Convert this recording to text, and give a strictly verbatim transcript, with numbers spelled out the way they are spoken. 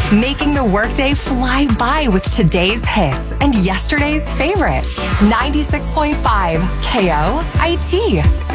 making the workday fly by with today's hits and yesterday's favorites. ninety-six point five K O I T.